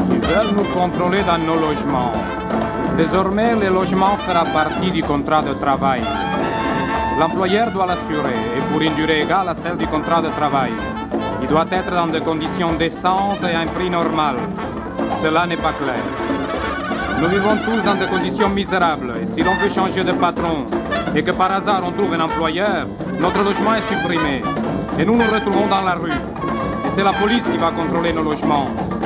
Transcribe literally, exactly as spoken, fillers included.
Ils veulent nous contrôler dans nos logements. Désormais, le logement fera partie du contrat de travail. L'employeur doit l'assurer, et pour une durée égale à celle du contrat de travail. Il doit être dans des conditions décentes et à un prix normal. Cela n'est pas clair. Nous vivons tous dans des conditions misérables, et si l'on veut changer de patron, et que par hasard on trouve un employeur, notre logement est supprimé, et nous nous retrouvons dans la rue. Et c'est la police qui va contrôler nos logements.